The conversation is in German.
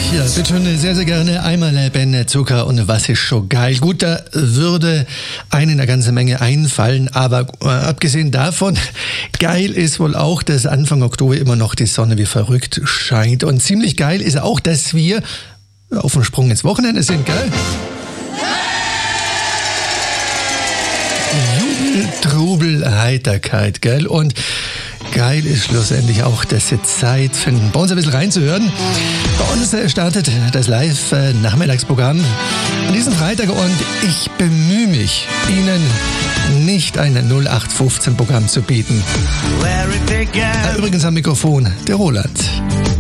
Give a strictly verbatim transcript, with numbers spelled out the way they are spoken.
Ja, bitte sehr, sehr gerne. Einmal Ben Zucker und was ist schon geil. Gut, da würde einen eine ganze Menge einfallen, aber äh, abgesehen davon, geil ist wohl auch, dass Anfang Oktober immer noch die Sonne wie verrückt scheint. Und ziemlich geil ist auch, dass wir auf dem Sprung ins Wochenende sind, gell? Jubel, Trubel, Heiterkeit, gell? Und geil ist schlussendlich auch, dass Sie Zeit finden, bei uns ein bisschen reinzuhören. Bei uns startet das Live-Nachmittagsprogramm an diesem Freitag und ich bemühe mich, Ihnen nicht ein null acht fünfzehn Programm zu bieten. Übrigens am Mikrofon der Roland.